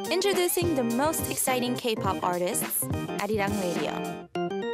Introducing the most exciting K-pop artists, Arirang Radio.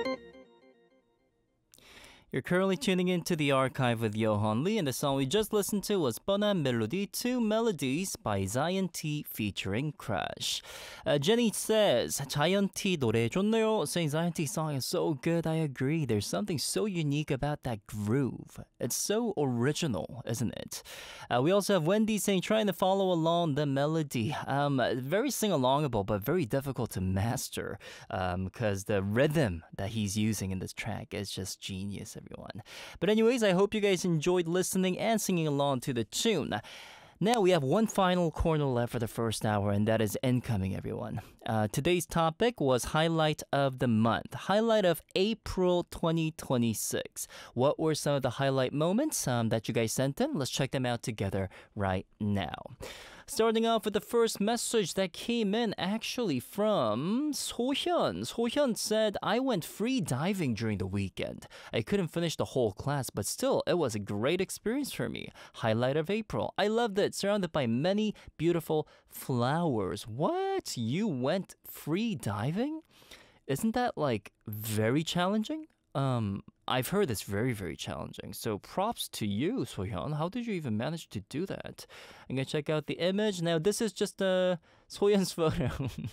You're currently tuning into the archive with Yohan Lee, and the song we just listened to was 뻔한 멜로디 2 Melodies by Zion T featuring Crush. Jenny says, Zion T 노래 좋네요. Saying Zion T song is so good, I agree. There's something so unique about that groove. It's so original, isn't it? We also have Wendy saying, trying to follow along the melody. Very sing-alongable, but very difficult to master because the rhythm that he's using in this track is just genius, everyone. But anyways, I hope you guys enjoyed listening and singing along to the tune. Now we have one final corner left for the first hour, and that is incoming, everyone. Today's topic was highlight of the month, highlight of April 2026. What were some of the highlight moments that you guys sent in? Let's check them out together right now. Starting off with the first message that came in actually from Sohyun. Sohyun said, I went free diving during the weekend. I couldn't finish the whole class, but still, it was a great experience for me. Highlight of April. I loved it, surrounded by many beautiful flowers. What? You went free diving? Isn't that like very challenging? I've heard it's very, very challenging. So props to you, Sohyun. How did you even manage to do that? I'm going to check out the image. Now, this is just Sohyun's photo.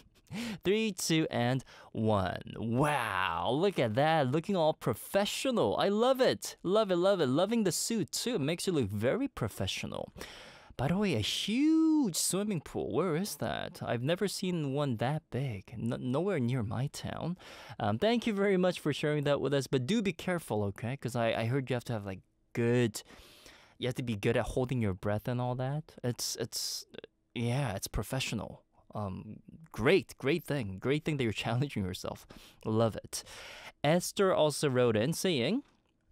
3, 2, and 1. Wow, look at that. Looking all professional. I love it. Love it, love it. Loving the suit, too. It makes you look very professional. By the way, a huge swimming pool. Where is that? I've never seen one that big. Nowhere near my town. Thank you very much for sharing that with us. But do be careful, okay? Because I heard you have to have like good... You have to be good at holding your breath and all that. It's professional. Great thing. Great thing that you're challenging yourself. Love it. Esther also wrote in saying...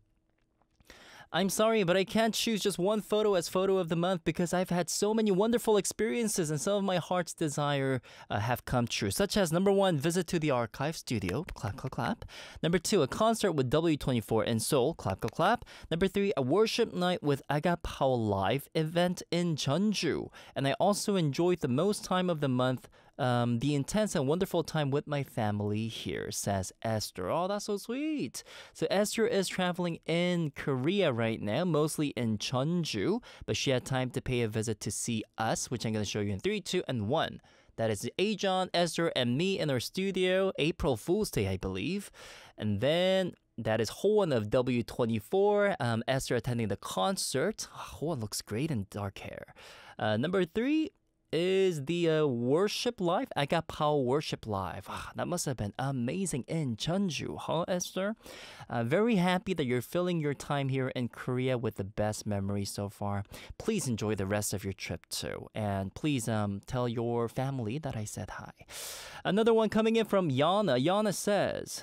I'm sorry, but I can't choose just one photo as photo of the month because I've had so many wonderful experiences and some of my heart's desire have come true, such as number 1, visit to the archive studio, clap, clap, clap. Number 2, a concert with W24 in Seoul, clap, clap, clap. Number 3, a worship night with Agapao Live event in Jeonju. And I also enjoyed the most time of the month, the intense and wonderful time with my family here, says Esther. Oh, that's so sweet. So Esther is traveling in Korea right now, mostly in Jeonju, but she had time to pay a visit to see us, which I'm going to show you in 3, 2, and 1. That is Ajon, Esther, and me in our studio, April Fool's Day, I believe. And then that is Hoon of W24, Esther attending the concert. Hoon looks great in dark hair. Number 3 is the Worship Live, Agapao Worship Live. That must have been amazing in Jeonju, huh, Esther? Very happy that you're filling your time here in Korea with the best memories so far. Please enjoy the rest of your trip too. And please tell your family that I said hi. Another one coming in from Yana. Yana says...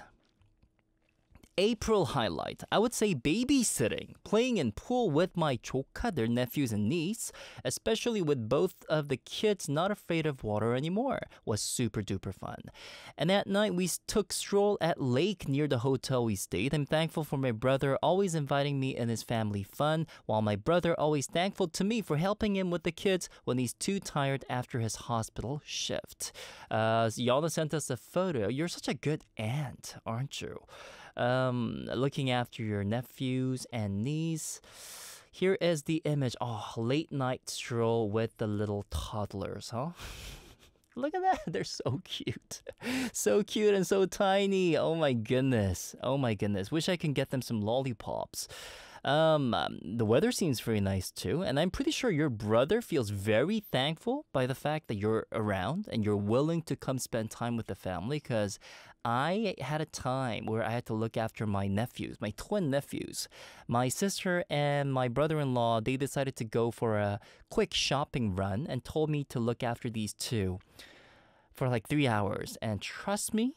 April highlight, I would say babysitting, playing in pool with my 조카, their nephews and niece, especially with both of the kids not afraid of water anymore, was super duper fun. And at night we took stroll at lake near the hotel we stayed. I'm thankful for my brother always inviting me and his family fun, while my brother always thankful to me for helping him with the kids when he's too tired after his hospital shift. Yana sent us a photo. You're such a good aunt, aren't you? Looking after your nephews and niece. Here is the image. Oh, late night stroll with the little toddlers, huh? Look at that. They're so cute. So cute and so tiny. Oh my goodness. Oh my goodness. Wish I can get them some lollipops. The weather seems very nice too, and I'm pretty sure your brother feels very thankful by the fact that you're around and you're willing to come spend time with the family, because I had a time where I had to look after my nephews, my twin nephews. My sister and my brother-in-law, they decided to go for a quick shopping run and told me to look after these two for like 3 hours. And trust me,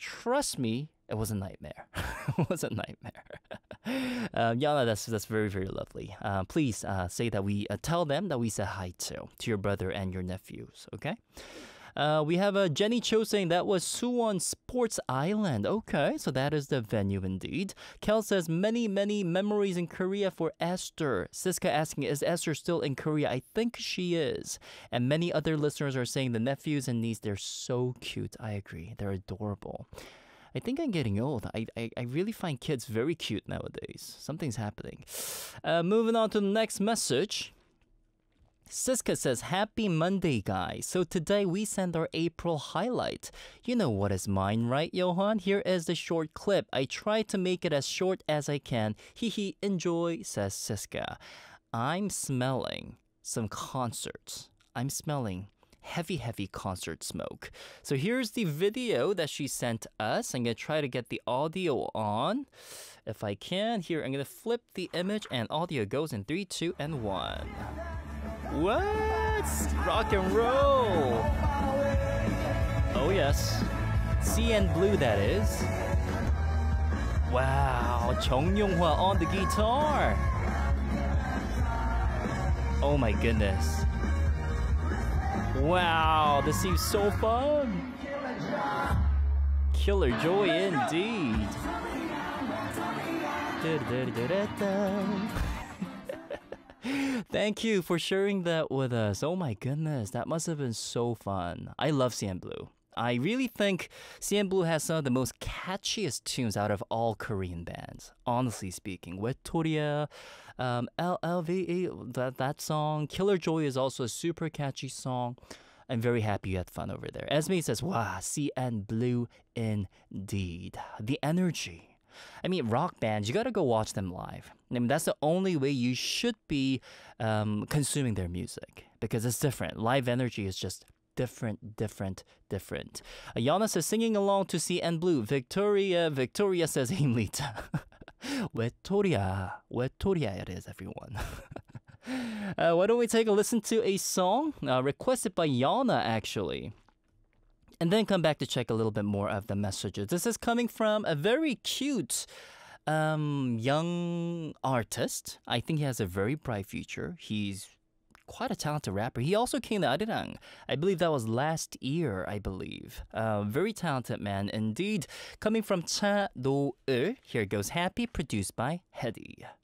it was a nightmare. It was a nightmare. Yana, that's very, very lovely. Please say that we tell them that we said hi to your brother and your nephews, okay? We have Jenny Cho saying that was Suwon Sports Island. Okay, so that is the venue indeed. Kel says many memories in Korea for Esther. Siska asking, is Esther still in Korea? I think she is. And many other listeners are saying the nephews and niece, they're so cute. I agree. They're adorable. I think I'm getting old. I really find kids very cute nowadays. Something's happening. Moving on to the next message. Siska says, happy Monday, guys. So today we send our April highlight. You know what is mine, right, Johan? Here is the short clip. I try to make it as short as I can. Hee, enjoy, says Siska. I'm smelling some concerts. I'm smelling heavy concert smoke. So here's the video that she sent us. I'm going to try to get the audio on. If I can, here, I'm going to flip the image and audio goes in 3, 2, and 1. What? Rock and roll. Oh, yes. CN Blue, that is. Wow. Chung Yong-hwa on the guitar. Oh, my goodness. Wow. This seems so fun. Killer Joy indeed. Thank you for sharing that with us. Oh my goodness, that must have been so fun. I love CN Blue. I really think CN Blue has some of the most catchiest tunes out of all Korean bands, honestly speaking. Wetoria, LLVE, that song. Killer Joy is also a super catchy song. I'm very happy you had fun over there. Esme says, wow, CN Blue indeed. The energy. I mean, rock bands, you gotta go watch them live. I mean, that's the only way you should be consuming their music because it's different. Live energy is just different. Yana says, singing along to CN Blue. Victoria says, Himlita. Wetoria it is, everyone. Why don't we take a listen to a song requested by Yana, actually. And then come back to check a little bit more of the messages. This is coming from a very cute young artist. I think he has a very bright future. He's quite a talented rapper. He also came to Arirang. I believe that was last year, I believe. Very talented man indeed. Coming from Cha Do-eul. Here goes Happy, produced by Hedy.